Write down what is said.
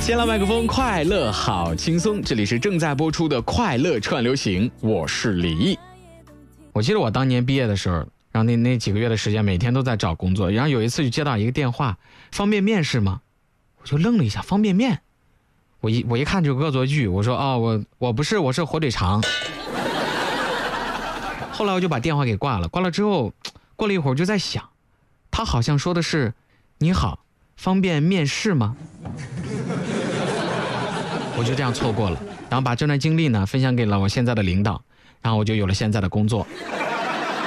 先来麦克风，快乐好轻松，这里是正在播出的快乐串流行，我是李毅。我记得我当年毕业的时候，然后那几个月的时间，每天都在找工作，然后有一次就接到一个电话，方便面是吗？我就愣了一下，方便面，我一看就恶作剧，我说我不是，我是火腿肠。后来我就把电话给挂了，挂了之后，过了一会儿就在想，他好像说的是你好，方便面试吗？我就这样错过了，然后把这段经历呢分享给了我现在的领导，然后我就有了现在的工作。